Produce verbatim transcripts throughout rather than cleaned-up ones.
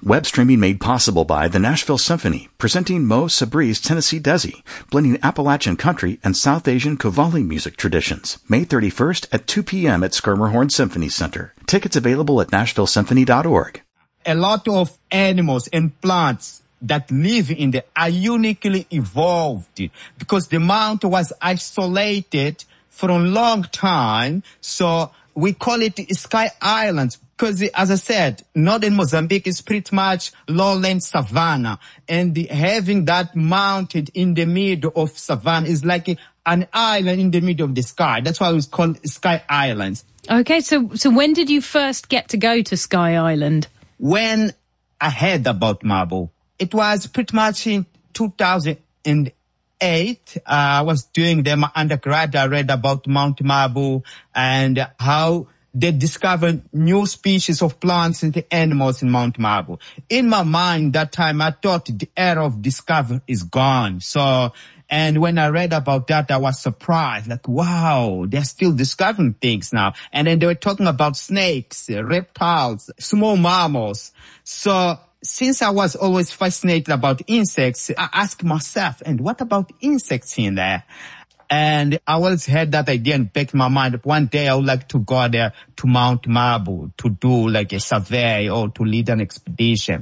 Web streaming made possible by the Nashville Symphony, presenting Mo Sabri's Tennessee Desi, blending Appalachian country and South Asian Qawwali music traditions. May thirty-first at two p.m. at Schermerhorn Symphony Center. Tickets available at nashville symphony dot org. A lot of animals and plants that live in there are uniquely evolved because the mountain was isolated for a long time. So we call it Sky Islands because, as I said, northern Mozambique is pretty much lowland savanna. And the, having that mountain in the middle of savanna is like a, an island in the middle of the sky. That's why it's called Sky Islands. Okay, so so when did you first get to go to Sky Island? When I heard about Mabo, it was pretty much in two thousand eight. Uh, I was doing the undergrad. I read about Mount Mabo and how they discovered new species of plants and animals in Mount Mabo. In my mind, that time, I thought the era of discovery is gone. So, and when I read about that, I was surprised. Like, wow, they're still discovering things now. And then they were talking about snakes, reptiles, small mammals. So, since I was always fascinated about insects, I asked myself, and what about insects in there? And I always had that idea in the back of my mind that one day I would like to go there to Mount Mabo to do like a survey or to lead an expedition.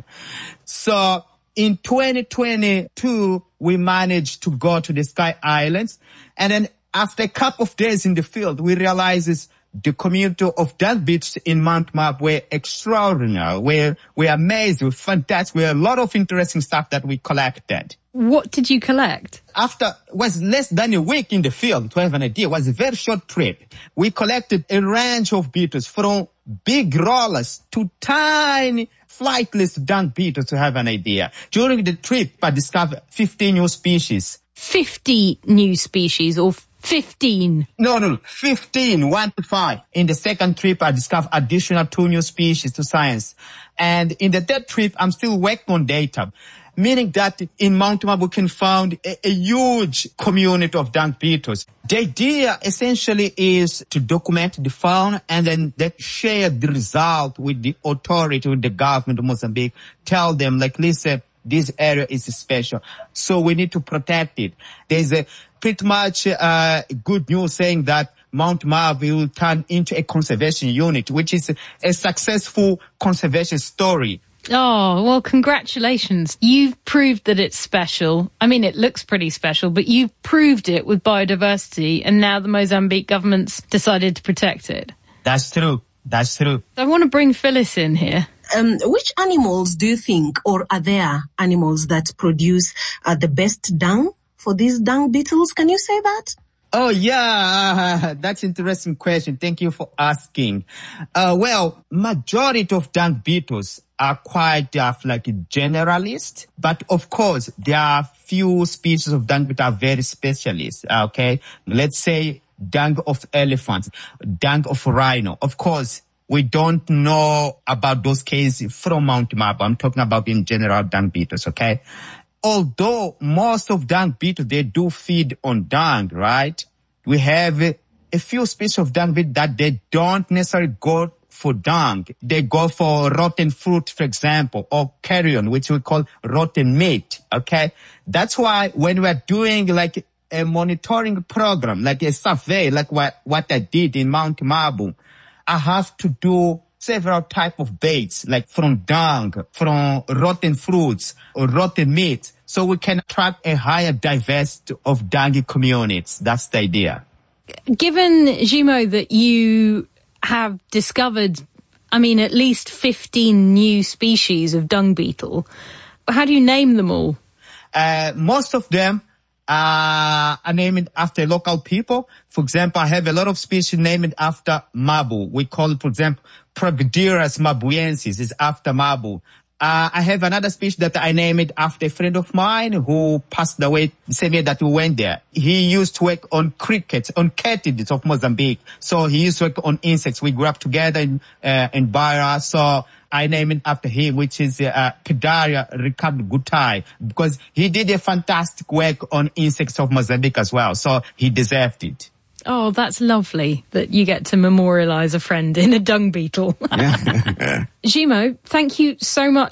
So in twenty twenty-two, we managed to go to the Sky Islands. And then after a couple of days in the field, we realized the community of dung beetles in Mount Mabo were extraordinary. We're, we're amazed. We're fantastic. We had a lot of interesting stuff that we collected. What did you collect? After, it was less than a week in the field, to have an idea. It was a very short trip. We collected a range of beetles from big rollers to tiny flightless dung beetles, to have an idea. During the trip, I discovered fifteen new species. fifty new species or fifteen? No, no, fifteen, one to five. In the second trip, I discovered additional two new species to science. And in the third trip, I'm still working on data, meaning that in Mount Mabo we can find a, a huge community of dung beetles. The idea essentially is to document the fauna and then they share the result with the authority, with the government of Mozambique, tell them, like, listen, this area is special, so we need to protect it. There's a pretty much uh, good news saying that Mount Mabo will turn into a conservation unit, which is a, a successful conservation story. Oh, well, congratulations. You've proved that it's special. I mean, it looks pretty special, but you've proved it with biodiversity, and now the Mozambique government's decided to protect it. That's true. That's true. I want to bring Phyllis in here. Um, which animals do you think, or are there animals that produce uh, the best dung for these dung beetles? Can you say that? Oh, yeah, that's an interesting question. Thank you for asking. Uh, well, majority of dung beetles are quite uh, like a generalist, but of course, there are few species of dung beetle are very specialist, okay? Let's say dung of elephants, dung of rhino. Of course, we don't know about those cases from Mount Mabo. I'm talking about in general dung beetles, okay? Although most of dung beetles, they do feed on dung, right? We have a, a few species of dung beetles that they don't necessarily go for dung. They go for rotten fruit, for example, or carrion, which we call rotten meat, okay? That's why when we're doing like a monitoring program, like a survey, like what, what I did in Mount Mabo, I have to do several type of baits, like from dung, from rotten fruits, or rotten meat, so we can attract a higher diversity of dungy communities. That's the idea. Given, Jimo, that you have discovered, I mean, at least fifteen new species of dung beetle, how do you name them all? Uh, most of them Uh, are named after local people. For example, I have a lot of species named after Mabo. We call it, for example, Progedirus mabuensis is after Mabo. Uh, I have another species that I named after a friend of mine who passed away the same year that we went there. He used to work on crickets, on katydids of Mozambique. So he used to work on insects. We grew up together in, uh, in Beira. So I named it after him, which is uh, Pedaria Ricardo Gutai, because he did a fantastic work on insects of Mozambique as well. So he deserved it. Oh, that's lovely that you get to memorialise a friend in a dung beetle. Jimo, thank you so much